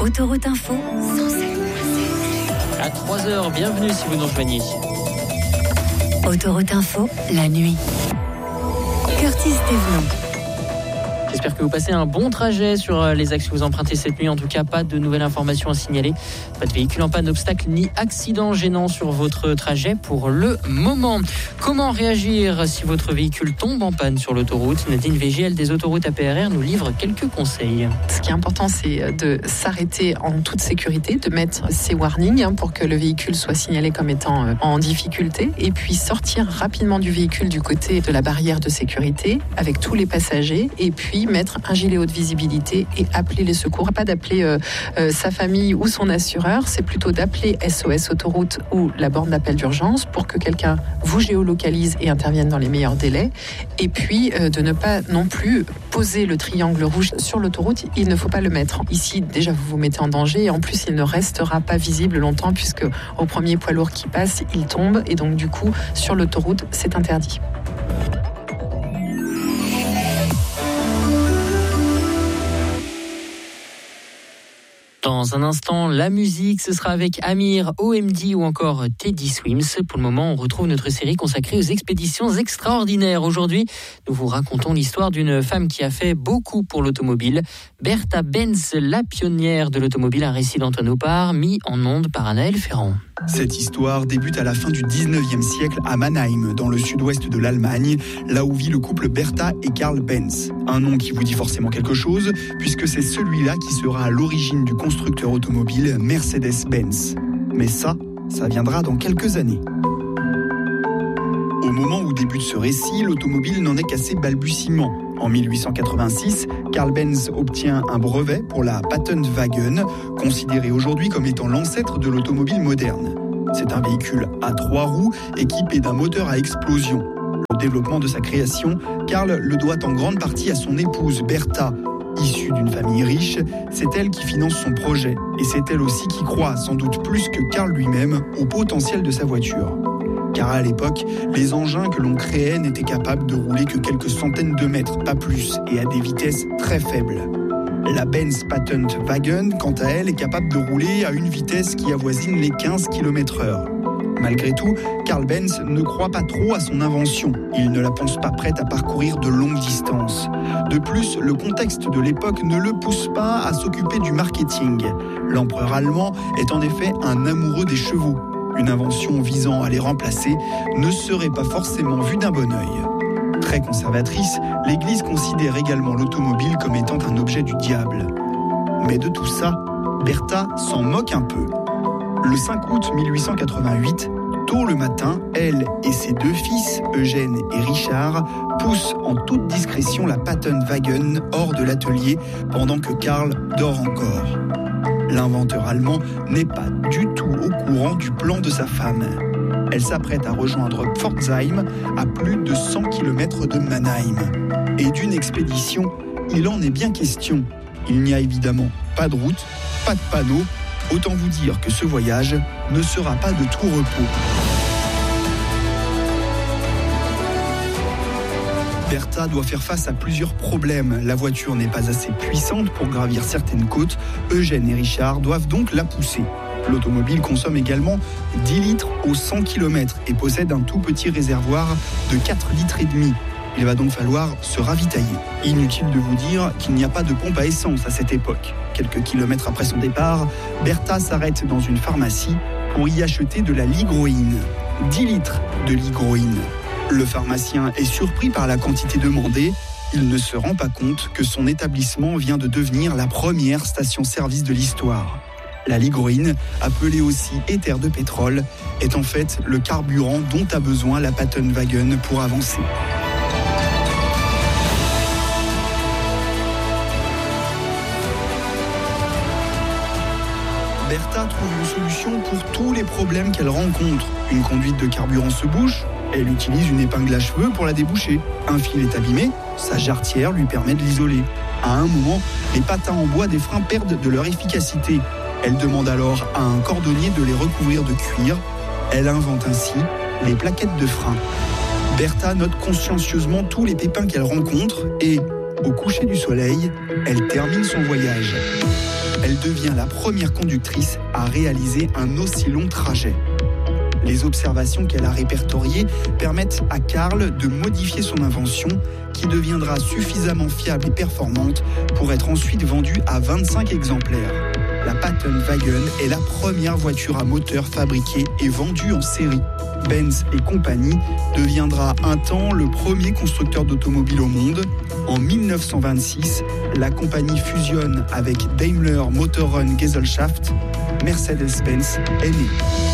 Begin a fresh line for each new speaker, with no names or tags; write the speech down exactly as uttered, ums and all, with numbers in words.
Autoroute Info, cent sept
À trois heures, bienvenue si vous nous rejoignez.
Autoroute Info, la nuit. Curtis Thévenon.
J'espère que vous passez un bon trajet sur les axes que vous empruntez cette nuit. En tout cas, pas de nouvelles informations à signaler. Pas de véhicule en panne, obstacle ni accident gênant sur votre trajet pour le moment. Comment réagir si votre véhicule tombe en panne sur l'autoroute ? Nadine Végiel des autoroutes A P R R nous livre quelques conseils.
Ce qui est important, c'est de s'arrêter en toute sécurité, de mettre ces warnings pour que le véhicule soit signalé comme étant en difficulté et puis sortir rapidement du véhicule du côté de la barrière de sécurité avec tous les passagers et puis mettre un gilet haute visibilité et appeler les secours. Pas d'appeler euh, euh, sa famille ou son assureur, c'est plutôt d'appeler S O S Autoroute ou la borne d'appel d'urgence pour que quelqu'un vous géolocalise et intervienne dans les meilleurs délais. Et puis euh, de ne pas non plus poser le triangle rouge sur l'autoroute, il ne faut pas le mettre. Ici, déjà, vous vous mettez en danger et en plus, il ne restera pas visible longtemps puisque au premier poids lourd qui passe, il tombe et donc du coup, sur l'autoroute, c'est interdit.
Dans un instant, la musique, ce sera avec Amir, O M D ou encore Teddy Swims. Pour le moment, on retrouve notre série consacrée aux expéditions extraordinaires. Aujourd'hui, nous vous racontons l'histoire d'une femme qui a fait beaucoup pour l'automobile. Bertha Benz, la pionnière de l'automobile, un récit d'Antoine Opar, mis en ondes par Anaël Ferrand.
Cette histoire débute à la fin du dix-neuvième siècle à Mannheim, dans le sud-ouest de l'Allemagne, là où vit le couple Bertha et Karl Benz. Un nom qui vous dit forcément quelque chose, puisque c'est celui-là qui sera à l'origine du constructeur automobile Mercedes-Benz. Mais ça, ça viendra dans quelques années. Au moment où débute ce récit, l'automobile n'en est qu'à ses balbutiements. En mille huit cent quatre-vingt-six, Karl Benz obtient un brevet pour la Patentwagen, considéré aujourd'hui comme étant l'ancêtre de l'automobile moderne. C'est un véhicule à trois roues équipé d'un moteur à explosion. Le développement de sa création, Karl le doit en grande partie à son épouse Bertha. Issue d'une famille riche, c'est elle qui finance son projet. Et c'est elle aussi qui croit, sans doute plus que Karl lui-même, au potentiel de sa voiture. Car à l'époque, les engins que l'on créait n'étaient capables de rouler que quelques centaines de mètres, pas plus, et à des vitesses très faibles. La Benz Patentwagen, quant à elle, est capable de rouler à une vitesse qui avoisine les quinze kilomètres heure. Malgré tout, Karl Benz ne croit pas trop à son invention. Il ne la pense pas prête à parcourir de longues distances. De plus, le contexte de l'époque ne le pousse pas à s'occuper du marketing. L'empereur allemand est en effet un amoureux des chevaux. Une invention visant à les remplacer ne serait pas forcément vue d'un bon œil. Très conservatrice, l'Église considère également l'automobile comme étant un objet du diable. Mais de tout ça, Bertha s'en moque un peu. Le cinq août mille huit cent quatre-vingt-huit, tôt le matin, elle et ses deux fils, Eugène et Richard, poussent en toute discrétion la Patentwagen hors de l'atelier pendant que Karl dort encore. L'inventeur allemand n'est pas du tout au courant du plan de sa femme. Elle s'apprête à rejoindre Pforzheim, à plus de cent kilomètres de Mannheim. Et d'une expédition, il en est bien question. Il n'y a évidemment pas de route, pas de panneau. Autant vous dire que ce voyage ne sera pas de tout repos. Bertha doit faire face à plusieurs problèmes. La voiture n'est pas assez puissante pour gravir certaines côtes. Eugène et Richard doivent donc la pousser. L'automobile consomme également dix litres au cent kilomètres et possède un tout petit réservoir de quatre litres et demi. Il va donc falloir se ravitailler. Inutile de vous dire qu'il n'y a pas de pompe à essence à cette époque. Quelques kilomètres après son départ, Bertha s'arrête dans une pharmacie pour y acheter de la ligroïne. dix litres de ligroïne. Le pharmacien est surpris par la quantité demandée. Il ne se rend pas compte que son établissement vient de devenir la première station-service de l'histoire. La ligroïne, appelée aussi éther de pétrole, est en fait le carburant dont a besoin la Patentwagen pour avancer. Bertha trouve une solution pour tous les problèmes qu'elle rencontre. Une conduite de carburant se bouche, elle utilise une épingle à cheveux pour la déboucher. Un fil est abîmé, sa jarretière lui permet de l'isoler. À un moment, les patins en bois des freins perdent de leur efficacité. Elle demande alors à un cordonnier de les recouvrir de cuir. Elle invente ainsi les plaquettes de frein. Bertha note consciencieusement tous les pépins qu'elle rencontre et, Au coucher du soleil, elle termine son voyage. Elle devient la première conductrice à réaliser un aussi long trajet. Les observations qu'elle a répertoriées permettent à Carl de modifier son invention qui deviendra suffisamment fiable et performante pour être ensuite vendue à vingt-cinq exemplaires. La Patentwagen est la première voiture à moteur fabriquée et vendue en série. Benz et compagnie deviendra un temps le premier constructeur d'automobiles au monde. En mille neuf cent vingt-six, la compagnie fusionne avec Daimler Motoren Gesellschaft. Mercedes-Benz est née.